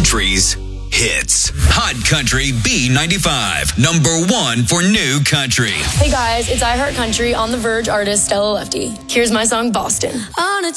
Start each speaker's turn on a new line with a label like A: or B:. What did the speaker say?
A: country's hits. Hot Country B95, #1 for new country.
B: Hey guys, it's iHeart Country on The Verge artist Stella Lefty. Here's my song, Boston.
C: On a